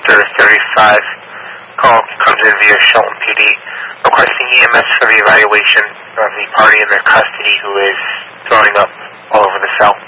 Sector 35. Call comes in via Shelton PD, requesting EMS for the evaluation of the party in their custody who is throwing up all over the cell.